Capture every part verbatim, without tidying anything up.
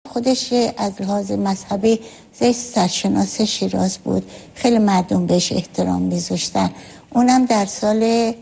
خودش از لحاظ مذهبی زیست سرشناس شیراز بود، خیلی مردم بهش احترام میذاشتن. اونم در سال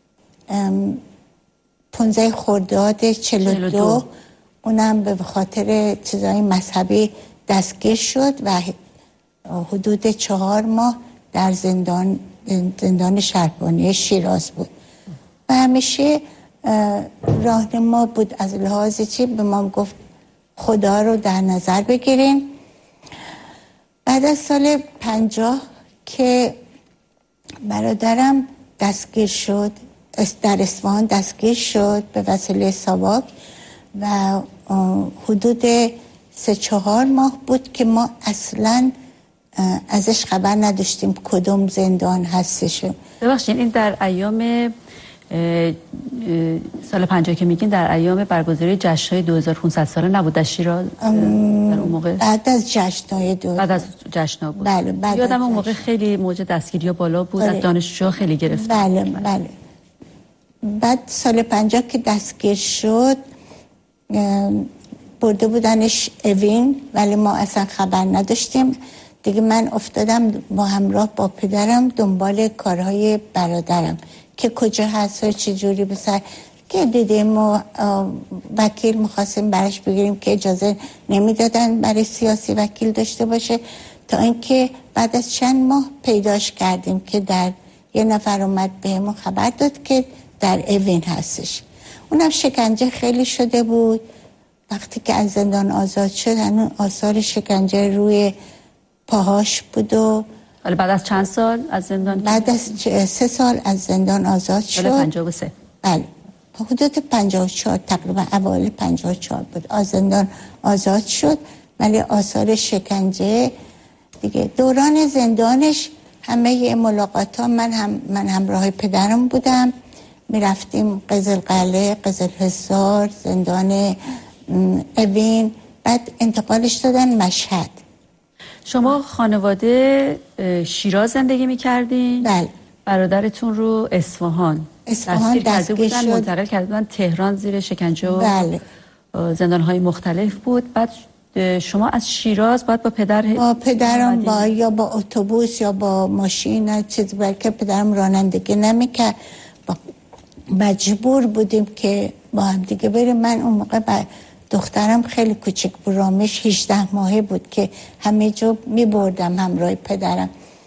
پانزده خرداد چهل و دو اونم به خاطر چیزای مذهبی دستگیر شد و حدود چهار ماه در زندان زندان شهربانی شیراز بود و همیشه راهنما بود از لحاظ چی. به ما گفت خدا رو در نظر بگیرین. بعد از سال پنجاه که برادرم دستگیر شد در اصفهان دستگیر شد به وسیله ساواک و حدود سه چهار ماه بود که ما اصلاً ازش خبر نداشتیم کدوم زندان هستش. ببخشید این در ایام سال پنجاه که میگین در ایام برگزاری جشن‌های دو هزار و پانصد ساله نبود در شیراز در اون موقع؟ بعد از جشن‌های دو بعد از جشن‌ها بود. بله بعد یادم اون موقع خیلی موج دستگیری‌ها بالا بود. بله. از دانشجوها خیلی گرفت. بله بله. بعد سال پنجاه که دستگیر شد برده بودنش اوین ولی ما اصلا خبر نداشتیم دیگه. من افتادم با همراه با پدرم دنبال کارهای برادرم که کجا هست و چجوری بسر که دیدیم و وکیل میخواستیم برش بگیریم که اجازه نمیدادن برای سیاسی وکیل داشته باشه، تا اینکه بعد از چند ماه پیداش کردیم که در یه نفر اومد بهمون خبر داد که در اوین هستش. اونم شکنجه خیلی شده بود. وقتی که از زندان آزاد شد هنوز آثار شکنجه روی پاهاش بود و ولی بعد از چند سال از زندان بعد از سه سال از زندان آزاد شد. سال پنجاه و سه بله حدود پنجاه و چهار تقریبا اوایل پنجاه و چهار بود از زندان آزاد شد ولی آثار شکنجه دیگه. دوران زندانش همه ملاقات ها من هم من همراه پدرم بودم، میرفتیم قزلقلعه، قزلحصار، زندان اوین، بعد انتقالش دادن مشهد. شما خانواده شیراز زندگی می‌کردین؟ بله. برادرتون رو اصفهان اصفهان دستگیر بودن، شد، منتقل کرده بودن تهران زیر شکنجه و بله. زندان‌های مختلف بود. بعد شما از شیراز بعد با پدر با پدرم با یا با اتوبوس یا با ماشین چیز، بلکه پدرم رانندگی نمی‌کرد، مجبور بودیم که با هم دیگه بریم. من اون موقع با دخترم خیلی کوچک بود، رامش هجده ماهه بود که همه جا می بردم همراه پدرم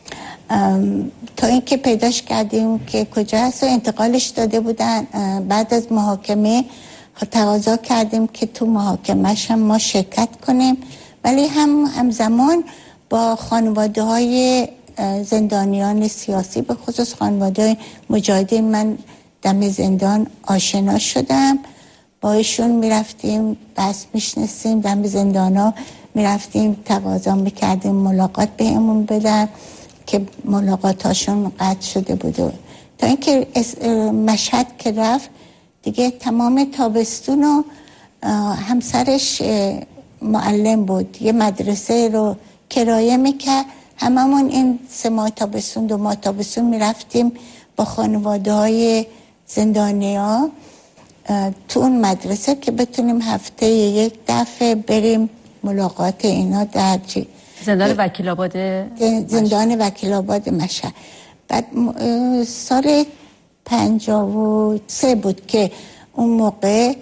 تا اینکه پیداش کردیم که کجا هست و انتقالش داده بودن. بعد از محاکمه تقاضا کردیم که تو محاکمهش هم ما شرکت کنیم، ولی هم همزمان با خانواده های زندانیان سیاسی به خصوص خانواده های مجاهدین من دم زندان آشنا شدم. با ایشون میرفتیم بس میشنستیم، دم زندان ها میرفتیم تقاضا میکردیم ملاقات بهمون بدن که ملاقات هاشون قطع شده بود. تا اینکه مشهد که رفت دیگه تمام تابستون و همسرش معلم بود، یه مدرسه رو کرایه میکرد، هممون این سه ماه تابستون دو ماه تابستون میرفتیم با خانواده های زندانی ها تو اون مدرسه که بتونیم هفته یک دفعه بریم ملاقات اینا در چی زندان وکیل آباد زندان وکیل آباد مشهد. بعد سال پنجاه و سه بود که اون موقع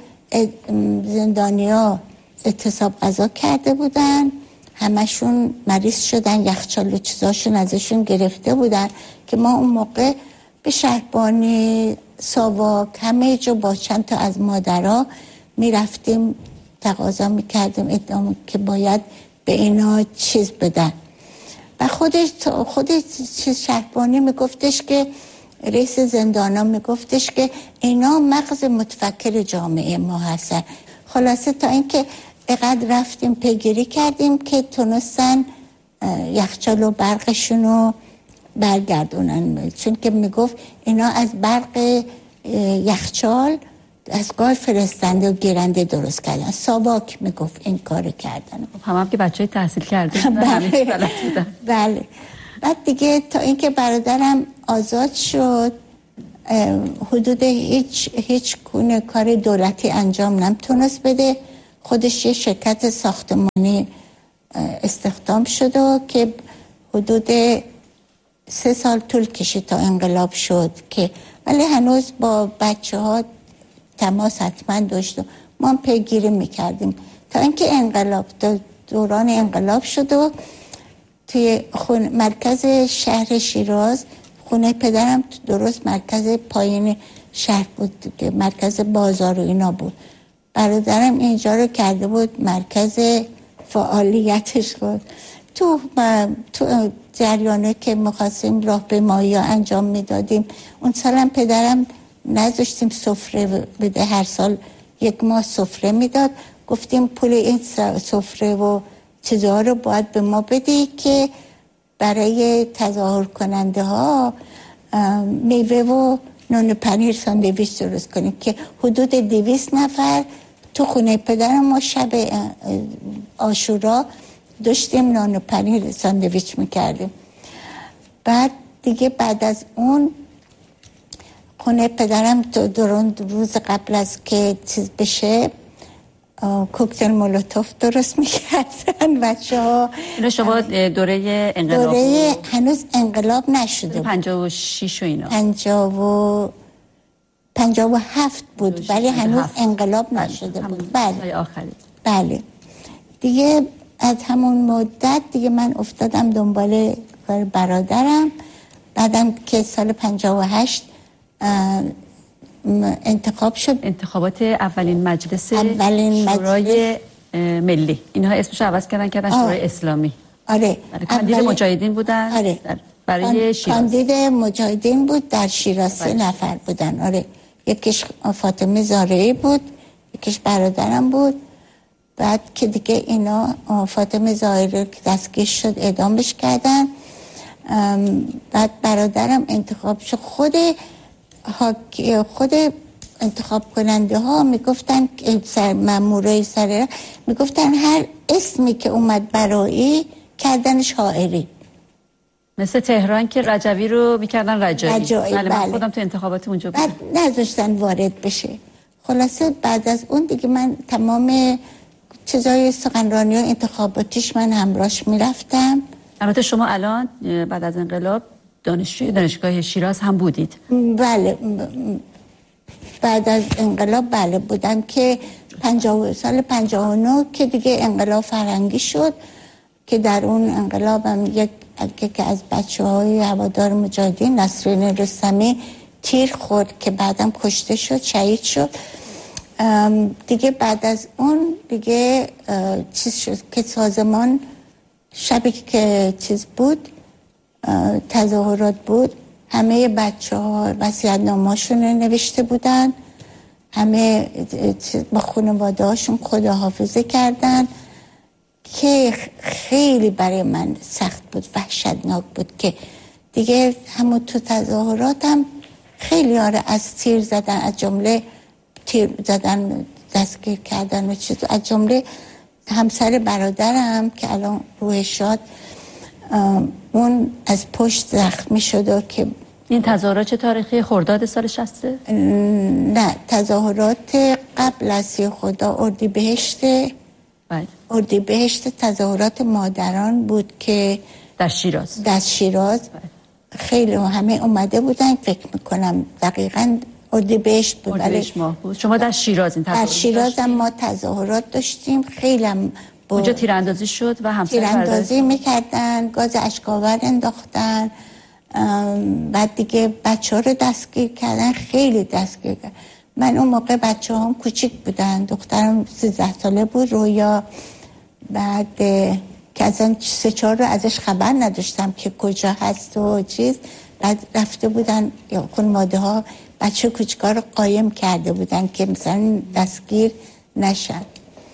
زندانیا اعتصاب غذا کرده بودن، همشون مریض شدن، یخچال و چیزاشون ازشون گرفته بودن که ما اون موقع به شهربانی ساواک همه جا با چند تا از مادرها میرفتیم تقاضا میکردیم ادام که باید به اینا چیز بدن. و خودش خودش شهربانی میگفتش که رئیس زندانا میگفتش که اینا مغز متفکر جامعه ما هستن. خلاصه تا اینکه اقدر رفتیم پیگیری کردیم که تونستن یخچال و برقشونو برگردونن، چون که میگفت اینا از برق یخچال از گاز فرستنده و گیرنده درست کردن. ساواک میگفت این کار کردن. هم هم که بچه تحصیل کرده همین بلد بودن. بله. بعد دیگه تا اینکه برادرم آزاد شد حدود هیچ هیچ گونه کار دولتی انجام نمیتونست بده، خودش یه شرکت ساختمانی استخدام شد و که حدود سه سال طول کشید تا انقلاب شد، که ولی هنوز با بچه ها تماس حتما داشت و ما هم پیگیری میکردیم تا اینکه انقلاب دوران انقلاب شد و توی خون مرکز شهر شیراز خونه پدرم درست مرکز پایین شهر بود که مرکز بازار و اینا بود. برادرم اینجا رو کرده بود مرکز فعالیتش بود. تو تو جریانه که می‌خواستیم راهپیمایی ها انجام میدادیم اون سالم پدرم نذاشتیم سفره بده، هر سال یک ماه سفره میداد. گفتیم پول این سفره و چیزها رو باید به ما بدی که برای تظاهر کننده ها میوه و نون پنیر ساندویچ درست کنیم که حدود دویست نفر تو خونه پدرم ما شب عاشورا داشتیم نان و پنیر ساندویچ میکردیم. بعد دیگه بعد از اون خونه پدرم درون روز قبل از که چیز بشه کوکتل مولوتوف درست میکردن بچه ها. اینا شما دوره انقلاب دوره هنوز انقلاب نشده بود، پنجاه و شش و اینا پنجاه و پنجاه و هفت بود ولی هنوز انقلاب نشده بود. بله آخری. بله دیگه از همون مدت دیگه من افتادم دنبال کار برادرم. بعدم که سال پنجاه و هشت انتخاب شد، انتخابات اولین مجلس اولین شورای مجلس ملی، اینها اسمش عوض کردن کردن شورای اسلامی. آره کاندید مجاهدین بودن. آره برای شیراز کاندید مجاهدین بود در شیراز. سه نفر بودن. آره یکیش فاطمه زارعی بود، یکیش برادرم بود. بعد که دیگه اینا فاطمه زارعی که دستگیر شد اعدامش کردن. بعد برادرم انتخاب شد. خود خود انتخاب کننده ها میگفتن سر مامورای سر میگفتن هر اسمی که اومد برایی کردن شاعری، مثل تهران که رجوی رو میکردن رجایی. رجایی. بله. بله. من خودم تو انتخابات اونجا بودم. بعد نذاشتن وارد بشه. خلاصه بعد از اون دیگه من تمام چیزای سخنرانی و انتخاباتیش من همراهش میرفتم. البته شما الان بعد از انقلاب دانشجوی دانشگاه شیراز هم بودید. بله بعد از انقلاب بله بودم که پنجاه سال پنجاه و نه که دیگه انقلاب فرهنگی شد که در اون انقلاب هم یک که از بچه های هوادار مجاهدین نصرین رستمی تیر خورد که بعدم کشته شد، شهید شد. دیگه بعد از اون دیگه چیز شد که سازمان شبی که چیز بود تظاهرات بود، همه بچه ها وصیت‌نامه‌شون رو نوشته بودن، همه با خانواده هاشون خداحافظی کردن که خیلی برای من سخت بود، وحشتناک بود که دیگه همون تو تظاهرات هم خیلی آره از تیر زدن، از جمله تیر زدن دستگیر کردن و چیز، از جمله همسر برادرم که الان روح شاد اون از پشت زخمی شده. که این تظاهرات چه تاریخی؟ خرداد سال شصت؟ نه تظاهرات قبل از سی خدا اردیبهشت. بله اردیبهشت تظاهرات مادران بود که در شیراز. در شیراز بله. خیلی همه اومده بودن، فکر میکنم دقیقاً اردیبهشت بود. اردیبهشت ماه بود. شما در شیراز این تظاهرات در شیراز هم ما تظاهرات داشتیم. خیلی هم اونجا تیراندازی شد و همسر تیراندازی میکردن، گاز اشک‌آور انداختن، بعد دیگه بچه ها رو دستگیر کردن، خیلی دستگیر کردن. من اون موقع بچه هم کوچیک بودن، دخترم سیزده ساله بود رویا. بعد که ازن سه چهار رو ازش خبر نداشتم که کجا هست و چیز. بعد رفته بودن یا خانواده ها بچه کوچکا رو قایم کرده بودن که مثلا دستگیر نشد.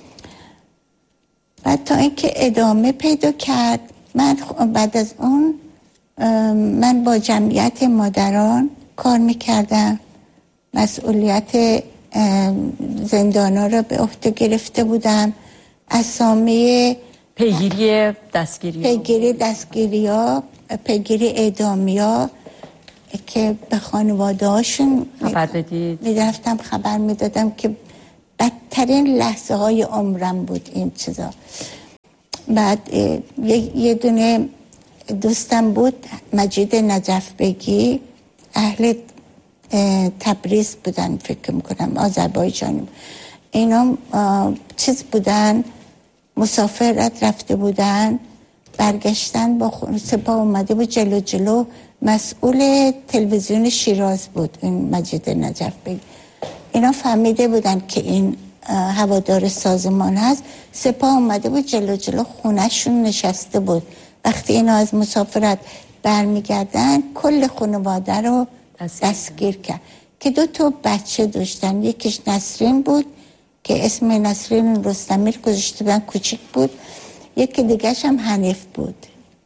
بعد تا اینکه ادامه پیدا کرد، من بعد از اون من با جمعیت مادران کار میکردم، مسئولیت زندانا رو به عهده گرفته بودم، اسامی پیگیری دستگیری پیگیری دستگیری ها پیگیری اعدامی ها که به خانواده هاشون خبر بدید. میرفتم خبر میدادم که بدتر بهترین لحظه های عمرم بود این چیزا. بعد یه دونه دوستم بود مجید نجف بگی، اهل تبریز بودن فکر میکنم، آذربایجانی. اینا چیز بودن، مسافرت رفته بودن، برگشتن با خون سپاه اومده بود جلو جلو. مسئول تلویزیون شیراز بود این مجید نجف بگی. اینا فهمیده بودن که این هوادار سازمان هست. سپاه اومده بود جلو جلو خونهشون نشسته بود. وقتی اینا از مسافرت برمیگردن کل خانواده رو دستگیر کرد که دو تا بچه داشتن. یکیش نسرین بود که اسم نسرین رستمی رو گذاشته بودن، کوچیک بود. یکی دیگه‌ش هم حنیف بود.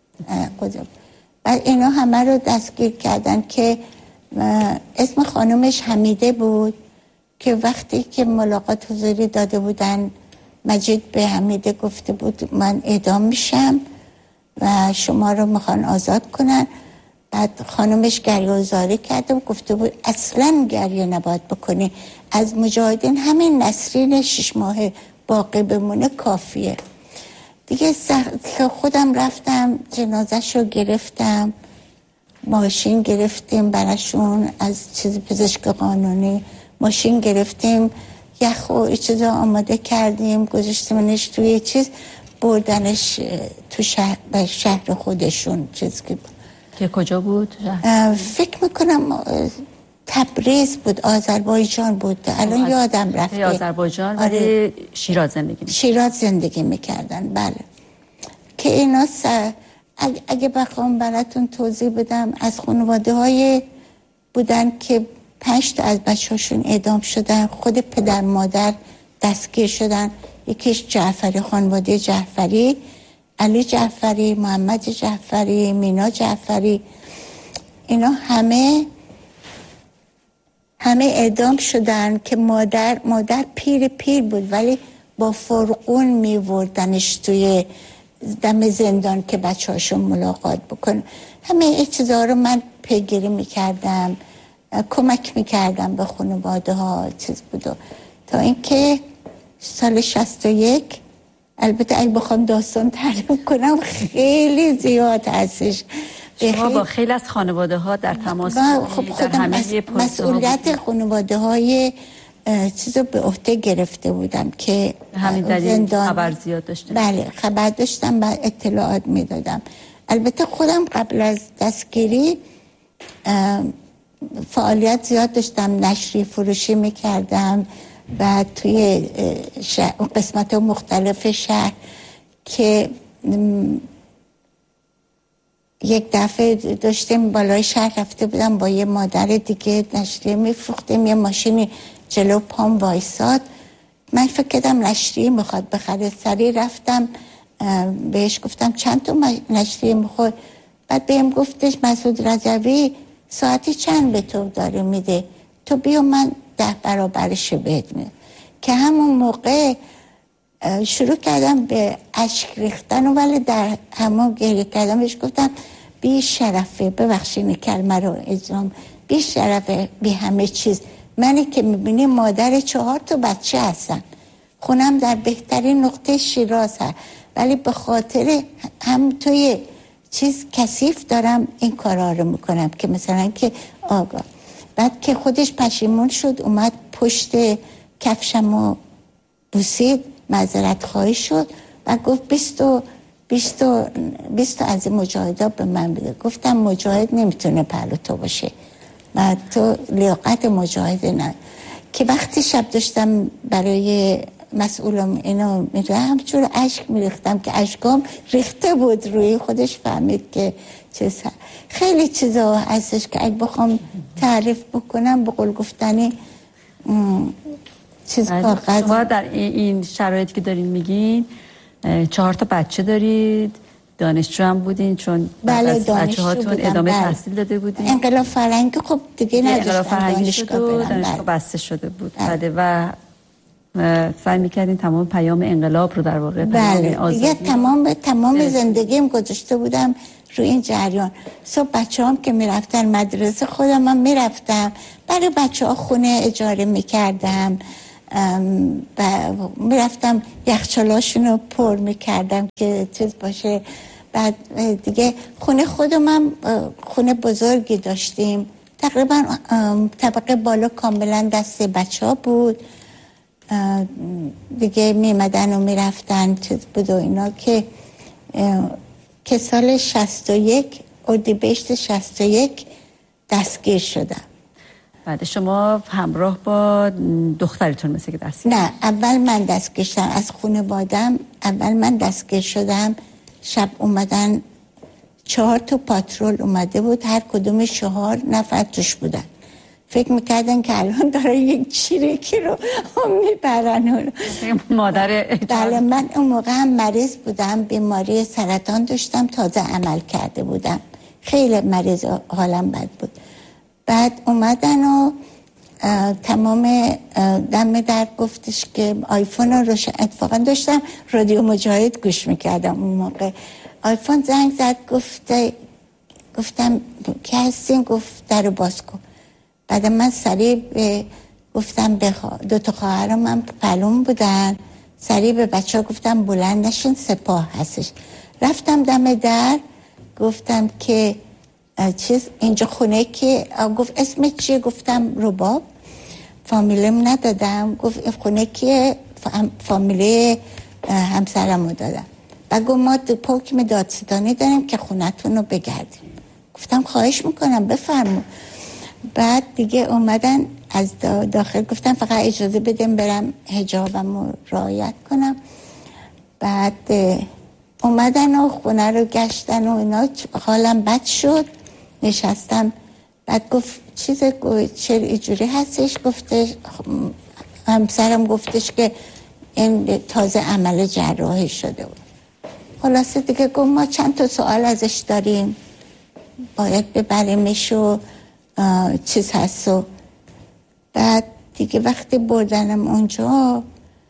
بعد اینا همه رو دستگیر کردن که اسم خانومش حمیده بود که وقتی که ملاقات حضوری داده بودن مجید به حمیده گفته بود من اعدام میشم و شما رو میخوان آزاد کنن. بعد خانومش گریه‌زاری کرده و گفته بود اصلا گریه نباید بکنی، از مجاهدین همین نسرین شش ماه باقی بمونه کافیه دیگه. خودم رفتم جنازش رو گرفتم، ماشین گرفتیم براشون از چیز پزشک قانونی، ماشین گرفتیم، یخ و چیزا آماده کردیم، گذاشتیمش توی چیز، بردنش تو شهر, شهر خودشون. چیز که که کجا بود؟ فکر میکنم تبریز بود، آذربایجان بود، الان یادم رفته. آذربایجان ولی آره. شیراز زندگی میکردن. شیراز زندگی میکردن بله. که اینا س... اگه بخوام براتون توضیح بدم، از خانواده های بودن که پنج تا از بچه هاشون اعدام شدن، خود پدر مادر دستگیر شدن. یکیش جعفری، خانواده جعفری، علی جعفری، محمد جعفری، مینا جعفری، اینا همه همه اعدام شدن که مادر مادر پیر پیر بود ولی با فرقون میوردنش توی دم زندان که بچه هاشون ملاقات بکن. همه این چیزها رو من پیگیری میکردم، کمک میکردم به خانواده ها چیز بود. تا اینکه سال شصت و یک، البته اگه بخوام داستان تعریف کنم خیلی زیاد هستش. شما با خیلی از خانواده ها در تماس خب خودم مس... مسئولیت خانواده های چیزو به عهده گرفته بودم که همین دلیل خبر زیاد داشتم. بله خبر داشتم و اطلاعات میدادم. البته خودم قبل از دستگیری فعالیت زیاد داشتم، نشری فروشی میکردم و توی قسمت مختلف شهر که یک دفعه داشتیم بالای شهر رفته بودم با یه مادر دیگه نشریه میفروختیم، یه ماشینی جلو پام وایساد، من فکر کردم نشریه میخواد بخره، سریع رفتم بهش گفتم چند تا نشریه میخواد. بعد بهم گفتش مسعود رجوی ساعتی چند به تو داره میده، تو بیا من ده برابرش بهت میدم. که همون موقع شروع کردم به اشک ریختن و ولی در همون گریه کردم. بهش گفتم بی شرفه، ببخشید این کلمه رو اجرام، بی شرفه بی همه چیز، منی که میبینی مادر چهار تا بچه هستم، خونم در بهترین نقطه شیراز هست ولی به خاطر هم توی چیز کثیف دارم این کارا رو میکنم که مثلا که آگاه. بعد که خودش پشیمون شد اومد پشت کفشمو بوسید، معذرت خواهی شد و گفت بیست و بیست و بیست از مجاهدا به من بده. گفتم مجاهد نمیتونه پهلو تو باشه و تو لیاقت مجاهد نه. که وقتی شب داشتم برای مسئولم اینو میره همچون اشک میریختم که اشکام ریخته بود روی خودش، فهمید که چیز خیلی چیزا هستش که اگه بخوام تعریف بکنم به قول گفتنی چیز کاغذ. شما در این شرایطی که دارین میگین چهار تا بچه دارید، دانشجو هم بودین چون بله بچه هاتون ادامه بله. تحصیل داده بودین. انقلاب فرهنگی خب دیگه نداشتن دانشگاه برن، دانشگاه بسته شده بود بله. و سعی میکردین تمام پیام انقلاب رو در واقع بله دیگه تمام تمام زندگیم گذاشته بودم رو این جریان. صبح بچه هم که میرفتن مدرسه خودم هم میرفتم، برای بچه ها خونه اجاره میکردم، و میرفتم یخچالاشون رو پر میکردم که چیز باشه. بعد دیگه خونه خودم هم خونه بزرگی داشتیم، تقریبا طبقه بالا کاملا دست بچه ها بود دیگه، میمدن و میرفتن چیز بود و اینا که که سال شصت و یک اردیبهشت شصت و یک دستگیر شدم. بعد شما همراه با دخترتون مثل که دستگیر؟ نه، اول من دستگیر شدم از خانواده‌ام. اول من دستگیر شدم، شب اومدن چهار تا پاترول اومده بود، هر کدوم چهار نفر توش بودن. فکر میکردن که الان داره یک چیرکی رو میبرن. مادر بله، من اون موقع هم مریض بودم، بیماری سرطان داشتم، تازه عمل کرده بودم، خیلی مریض، حالم بد بود. بعد اومدن و تمام دم در گفتش که آیفون رو روشن، اتفاقا داشتم رادیو مجاهد گوش میکردم اون موقع. آیفون زنگ زد، گفته گفتم که هستین؟ گفت در رو باز کن. بعد من سریع گفتم بخوا... دو تا خواهرم من پلون بودن، سریع به بچه ها گفتم بلند نشین، سپاه هستش. رفتم دم در، گفتم که چیز اینجا خونه که، گفت اسمت چیه؟ گفتم رباب، فامیلم ندادم. گفت خونه که فامیلی همسرم رو دادم. بعد گفت ما حکم دادستانی داریم که خونتون رو بگردیم. گفتم خواهش میکنم بفرمو. بعد دیگه اومدن از داخل، گفتم فقط اجازه بدیم برم حجابم رو رعایت کنم. بعد اومدن و خونه رو گشتن و اینا، حالم بد شد، نشستم. بعد گفت چیز چه اینجوری هستش؟ گفتش همسرم گفتش که این تازه عمل جراحی شده بود. خلاصه دیگه گفت ما چند تا سوال ازش داریم، باید ببریمش و چیز هست. و بعد دیگه وقتی بردنم اونجا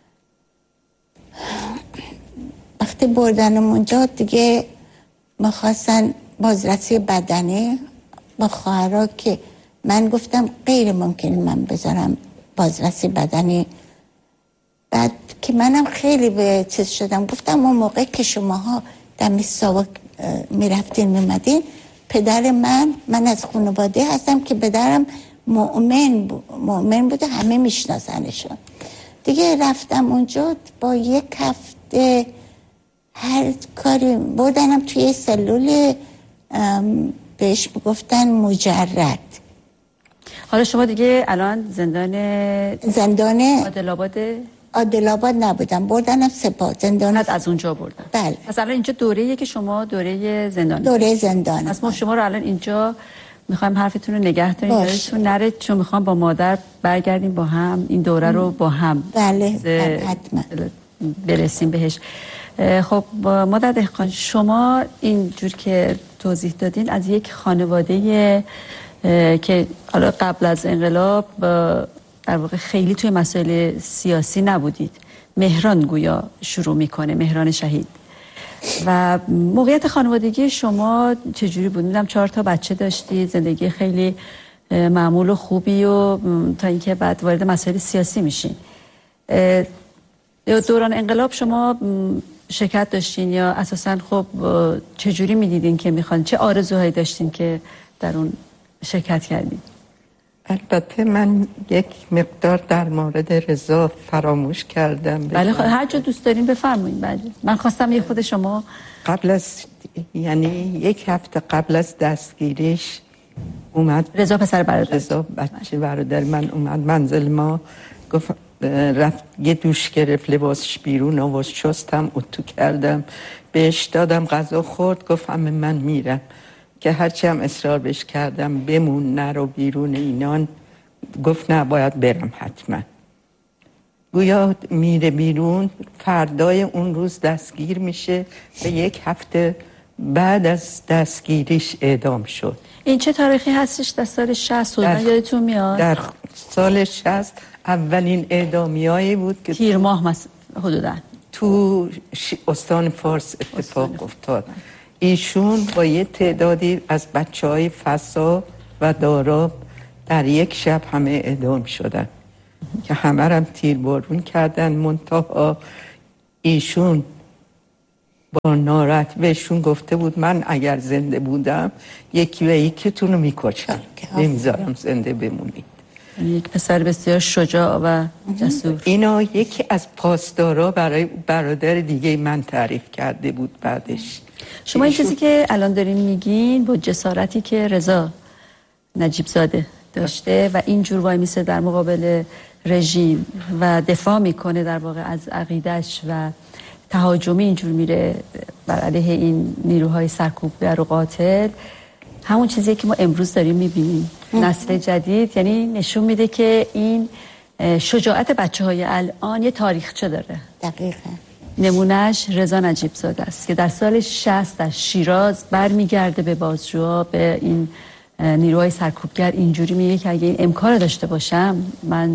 وقتی بردنم اونجا دیگه میخواستن بازرسی بدنی با خواهرها، که من گفتم غیر ممکن من بذارم بازرسی بدنی. بعد که منم خیلی به چیز شدم، گفتم اون موقع که شماها دم ساواک میرفتین میمدین، پدر من من از خانواده هستم که پدرم مؤمن بود، مؤمن بوده، همه میشناسنشون دیگه. رفتم اونجا با یک هفته هر کاری بردنم توی سلول، بهش میگفتن مجرد. حالا شما دیگه الان زندان زندان عادل‌آباد عادل‌آباد نبودم، بردنم سپاه زندان. از اونجا بردن؟ بله. پس الان اینجا دوره‌ایه که شما دوره زندان؟ دوره زندان. پس ما شما رو الان اینجا میخوایم حرفتون رو نگه داریم، یادتون نره، چون میخوام با مادر برگردیم با هم این دوره رو با هم بله حتما برسیم بهش. خب مادر دهقان، شما اینجور که توضیح دادین از یک خانواده که حالا قبل از انقلاب در واقع خیلی توی مسائل سیاسی نبودید، مهران گویا شروع میکنه، مهران شهید، و موقعیت خانوادگی شما چجوری بود؟ میدونم چهار تا بچه داشتید، زندگی خیلی معمول و خوبی، و تا اینکه بعد وارد مسائل سیاسی میشین. دوران انقلاب شما شرکت داشتین یا اساساً خب چجوری میدیدین که میخوان، چه آرزوهایی داشتین که در اون شرکت کردین؟ البته من یک مقدار در مورد رضا فراموش کردم. بله هر جا دوست دارین بفرمایید. بله من خواستم یه خود شما قبل از یعنی یک هفته قبل از دستگیریش اومد رضا پسر برادر، رضا بچه برادر من اومد منزل ما، گفت رفت یه دوش گرفت، لباسش بیرون آورد، شستم، اتو کردم، بهش دادم، غذا خورد، گفتم من میرم. که هرچی هم اصرار بهش کردم بمون نرو بیرون اینان، گفت نه باید برم حتما. گویا میره بیرون، فردای اون روز دستگیر میشه و یک هفته بعد از دستگیریش اعدام شد. این چه تاریخی هستش؟ در سال شصت یادتون میاد؟ در سال شصت اولین اعدامیایی بود که تیر ماه مس... حدودا تو استان فارس اتفاق افتاد. ایشون با یه تعدادی از بچه‌های فسا و داراب در یک شب همه اعدام شدن. که همه رم تیر بارون کردن، منتها ایشون با ناراحت بهشون گفته بود من اگر زنده بودم یکی و یکیتون رو میکشم، نمیذارم زنده بمونید. یک پسر بسیار شجاع و جسور. اینا یکی از پاسدارا برای برادر دیگه من تعریف کرده بود بعدش. شما این چیزی که الان دارین میگین با جسارتی که رضا نجیب زاده داشته و اینجور وای میسه در مقابل رژیم و دفاع میکنه در واقع از عقیدش و تهاجمی اینجور میره بر علیه این نیروهای سرکوبگر و قاتل، همون چیزی که ما امروز داریم میبینیم. نسل جدید یعنی نشون میده که این شجاعت بچه های الان یه تاریخچه داره. دقیقا. نمونهش رضا نجیب زاده است که در سال شصت در شیراز برمیگرده به بازجوها، به این نیروهای سرکوبگر اینجوری میگه که اگه این امکان داشته باشم من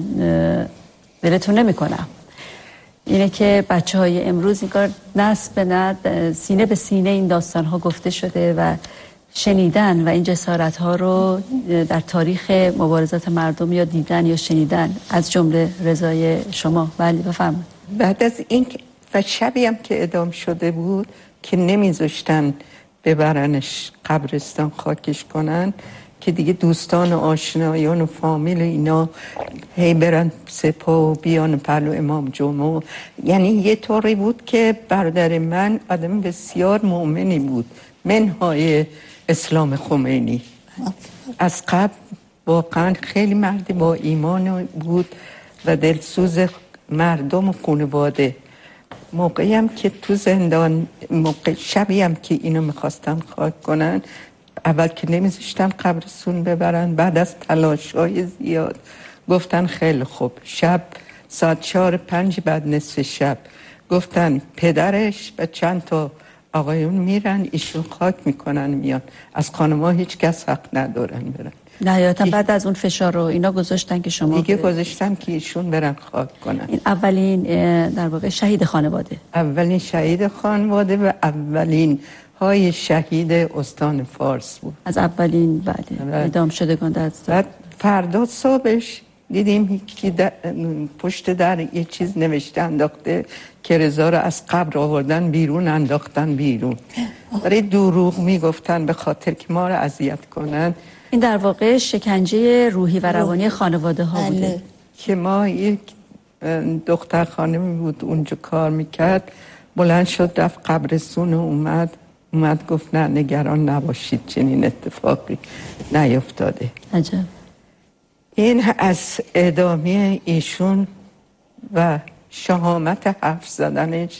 ولتون نمی کنم. اینه که بچه های امروز این کار نسل به نسل سینه به سینه این داستان ها گفته شده و شنیدن و این جسارت ها رو در تاریخ مبارزات مردم یا دیدن یا شنیدن، از جمله رضای شما. ولی بفرمایید. بعد از این و شبی هم که اعدام شده بود که نمیذاشتن ببرنش قبرستان خاکش کنن که دیگه دوستان و آشنایان و فامیل اینا هی برن سپاه و بیان پلو امام جمعه، یعنی یه طوری بود که برادر من آدم بسیار مؤمنی بود، منهای اسلام خمینی. از قبل واقعا خیلی مردی با ایمان بود و دلسوز مردم و خانواده. موقعی هم که تو زندان، موقع شبی هم که اینو میخواستن خاک کنن، اول که نمیذاشتن قبرستون ببرن، بعد از تلاش‌های زیاد گفتن خیلی خوب، شب ساعت چهار پنج بعد نصف شب گفتن پدرش و چند تا آقایون میرن ایشون خاک میکنن میان، از خانم‌ها هیچ کس حق ندارن برن. نهایتا بعد از اون فشار رو اینا گذاشتن که شما دیگه گذاشتن که ایشون برن خاک کنن. این اولین در واقع شهید خانواده، اولین شهید خانواده و اولین های شهید استان فارس بود. از اولین بله اعدام شدگان در بعد فردا صبحش دیدیم که در پشت در یه چیز نوشته انداخته که رضا رو از قبر آوردن بیرون، انداختن بیرون. برای دروغ میگفتن به خاطر که ما رو اذیت کنن. این در واقع شکنجه روحی و روانی خانواده ها بوده که ما یک دختر خانمی بود اونجا کار میکرد، بلند شد رفت قبرستون و اومد اومد گفت نه نگران نباشید چنین اتفاقی نیفتاده. عجب. این از اعدامی ایشون و شهامت حرف زدنش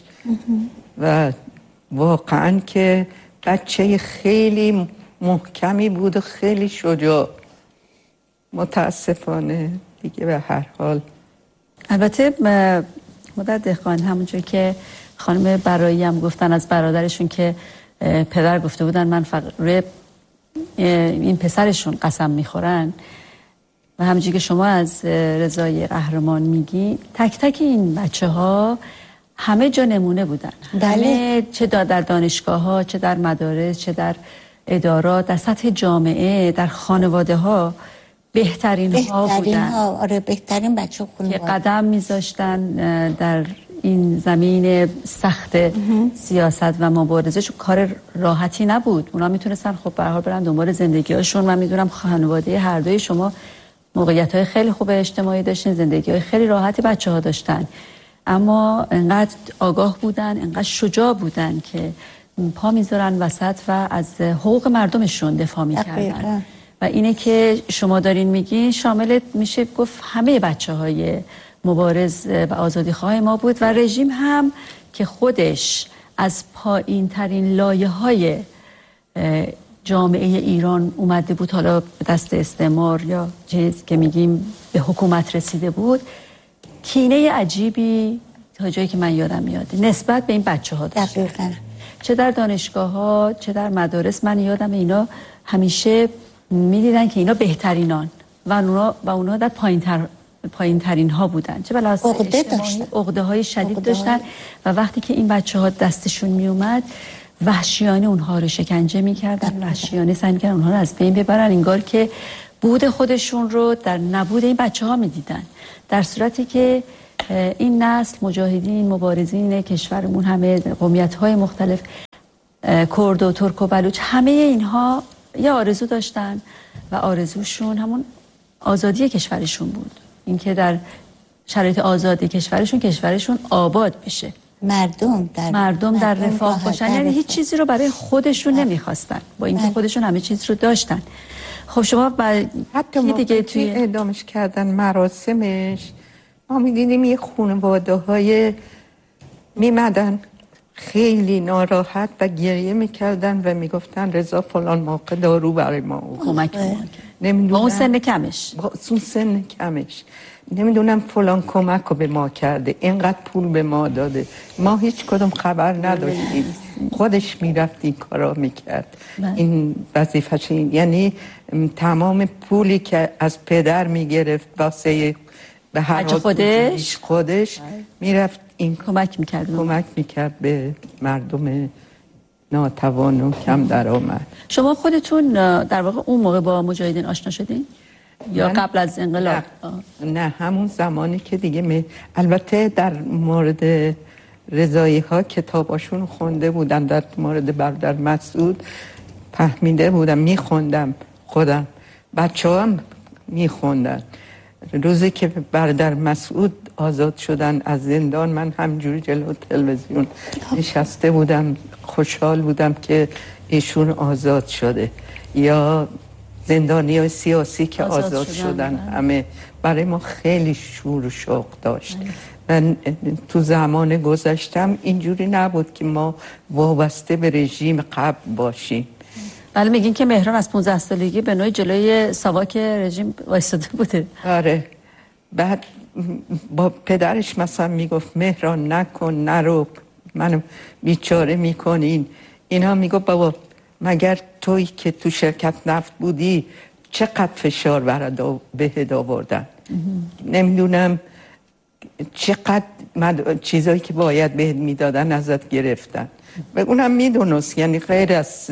و واقعا که بچه خیلی محکمی بود و خیلی شجاع. متاسفانه دیگه به هر حال. البته مادر دهقان، همونجور که خانم برایی هم گفتن از برادرشون که پدر گفته بودن من فقط این پسرشون قسم میخورن و همونجور که شما از رضای قهرمان میگی، تک تک این بچه ها همه جا نمونه بودن. بله. همه چه در دانشگاه ها، چه در مدارس، چه در ادارات، در سطح جامعه، در خانواده ها بهترین, بهترین ها بودن. ها. آره بهترین بچه خانواده که قدم میذاشتن در این زمین سخت سیاست و مبارزه. چون کار راحتی نبود، اونا میتونستن خب به هر حال برن دنبال زندگی‌هاشون. من میدونم خانواده هر دوی شما موقعیت‌های خیلی خوب اجتماعی داشتین، زندگی‌های خیلی راحتی بچه‌ها داشتن، اما انقدر آگاه بودن، انقدر شجاع بودن که پا میذارن وسط و از حقوق مردمشون دفاع میکردن. و اینه که شما دارین میگین شامل میشه گفت همه بچه‌های مبارز و آزادیخواه ما بود و رژیم هم که خودش از پایین ترین لایه های جامعه ایران اومده بود، حالا به دست استعمار یا چیز که میگیم به حکومت رسیده بود، کینه عجیبی تا جایی که من یادم میاده نسبت به این بچه ها داشت. دقیقاً. چه در دانشگاه ها چه در مدارس من یادم اینا همیشه میدیدن که اینا بهترینان و اونا و اونا در پایین تر پایین ترین ها بودن، چه بلا عقده داشتن، عقده های شدید داشتن و وقتی که این بچه ها دستشون می اومد وحشیانه اونها رو شکنجه میکردن، وحشیانه سعی میکردن اونها رو از بین ببرن، انگار که بود خودشون رو در نبود این بچه ها می دیدن، در صورتی که این نسل مجاهدین مبارزین کشورمون، همه قومیت های مختلف، کرد و ترک و بلوچ، همه اینها یه آرزو داشتن و آرزوشون همون آزادی کشورشون بود، اینکه در شرایط آزادی کشورشون کشورشون آباد بشه، مردم در مردم در رفاه باشن، یعنی هیچ چیزی رو برای خودشون نمیخواستن با اینکه خودشون همه چیز رو داشتن. خب شما با حتی دیگه توی اعدامش کردن مراسمش ما میدیدیم یه خانواده های میمدن خیلی ناراحت و گریه میکردن و میگفتن رضا فلان موقع دارو برای ما کمک نمیدونم با اون سن کمش با اون سن کمش نمیدونم فلان کمک رو به ما کرده، اینقدر پول به ما داده، ما هیچ کدوم خبر نداشتیم، خودش میرفت این کارا میکرد. این وظیفش، یعنی تمام پولی که از پدر میگرفت واسه به هر حال خودش خودش میرفت این کمک میکرد کمک میکرد به مردم ناتوان و کم درآمد. شما خودتون در واقع اون موقع با مجاهدین آشنا شدین یا قبل از انقلاب؟ نه, نه همون زمانی که دیگه می... البته در مورد رضایی ها کتاباشون خونده بودم، در مورد برادر مسعود فهمیده بودم، میخوندم خودم، بچه هم میخوندن. روزی که برادر مسعود آزاد شدن از زندان من همجوری جلو تلویزیون نشسته بودم، خوشحال بودم که ایشون آزاد شده، یا زندانی های سیاسی که آزاد, آزاد شدن, شدن. همه برای ما خیلی شور و شوق داشت. من تو زمان گذشتم اینجوری نبود که ما وابسته به رژیم قبل باشیم. ولی میگین که مهران از پانزده سالگی به نوعی جلوی ساواک رژیم وایساده بوده. آره. بعد با پدرش مثلا میگفت مهران نکن، نرو، منو بیچاره میکنین. اینا میگفت بابا مگر توی که تو شرکت نفت بودی چقدر فشار برات بهت آوردن، نمیدونم چقدر مد... چیزایی که باید بهت میدادن ازت گرفتن. و اونم میدونست، یعنی غیر از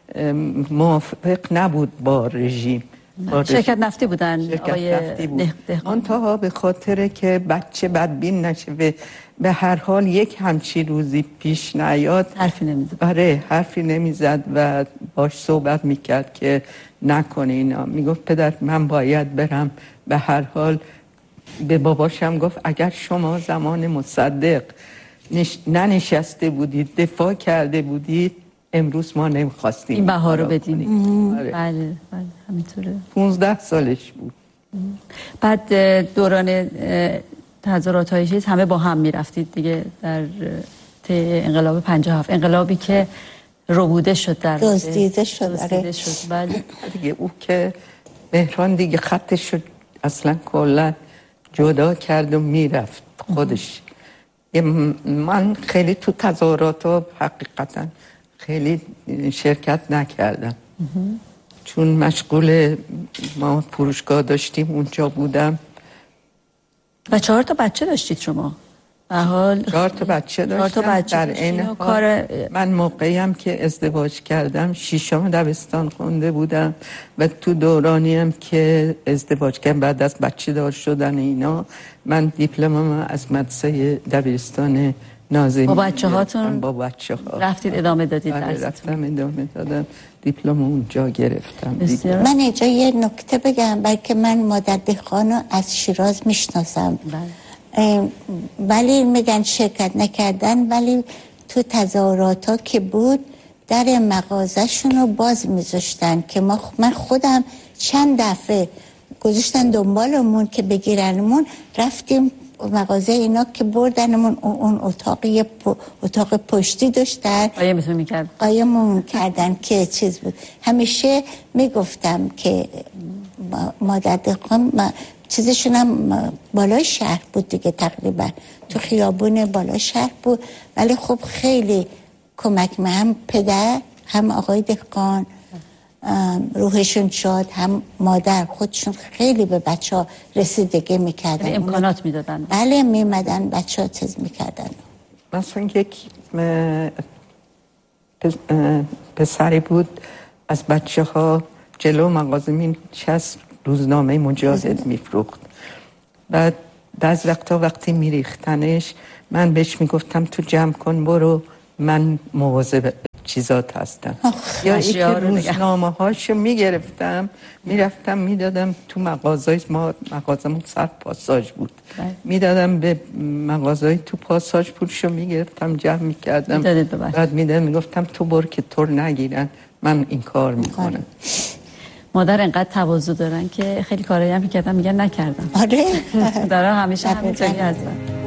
موافق نبود با رژیم. با شرکت نفتی بودن شرکت آقای نفتی بود. منتها به خاطر که بچه بدبین نشه به, به هر حال یک همچی روزی پیش نیاد حرفی نمیزد. آره حرفی نمیزد و باش صحبت میکرد که نکنه اینا. میگفت پدر من باید برم. به هر حال به باباشم گفت اگر شما زمان مصدق نش... ننشسته بودید، دفاع کرده بودید، امروز ما نمیخواستیم این بها رو بدیم. آره. بله بله همینطوره. پونزده سالش بود. بعد دوران تظاهرات های چیز همه با هم میرفتید دیگه در انقلاب پنجاه و هفت، انقلابی که ربوده شد، در دزدیده شد. دزدیده شد. بله دیگه او که مهران دیگه خطش شد اصلا کلا جدا کرد و میرفت خودش. من خیلی تو تظاهرات ها حقیقتا خیلی شرکت نکردم چون مشغول ما فروشگاه داشتیم اونجا بودم. و چهار تا بچه داشتید شما؟ به حال چهار تا بچه داشتم. تا بچه در این حال کار... من موقعی هم که ازدواج کردم شیشم دبستان خونده بودم و تو دورانی هم که ازدواج کردم بعد از بچه دار شدن اینا من دیپلمم از مدرسه دبیرستان نازمی با بچه هاتون با بچه ها رفتید ادامه دادید درستون؟ رفتم ادامه دادم، دیپلم اونجا گرفتم. من اینجا یه نکته بگم، بلکه من مادر دهقانو از شیراز میشناسم ولی میگن شرکت نکردن، ولی تو تظاهرات ها که بود در مغازه شونو باز میذاشتن که ما من خودم چند دفعه گذاشتن دنبالمون که بگیرنمون، رفتیم مغازه اینا که بردنمون اون اتاقی اتاق پشتی داشتن قایمتون میکرد قایممون کردن که چیز بود. همیشه میگفتم که مادر دهقان چیزشون هم بالای شهر بود دیگه، تقریبا تو خیابون بالای شهر بود، ولی خب خیلی کمک من هم پدر هم آقای دهقان روحشون شاد، هم مادر خودشون خیلی به بچه ها رسیدگی میکردن، امکانات میدادن. بله میمدن بچه ها چیز میکردن. مثلا یک پسری بود از بچه ها جلو مغازه می نشست روزنامه مجاهد میفروخت. بعد بعض وقتا وقتی میریختنش من بهش میگفتم تو جمع کن برو، من مواظب چیزات هستم. یا اینکه روزنامه هاشو میگرفتم میرفتم میدادم تو مغازای ما، مغازمون صد پاساژ بود، میدادم به مغازای تو پاساژ، پولشو میگرفتم جمع میکردم، بعد میدادم میگفتم تو برو که طور نگیرن، من این کار میکنم. مادر انقدر تواضع دارن که خیلی کارایی هم میکردن میگن نکردم. آره دارم همیشه همینطوری هستن.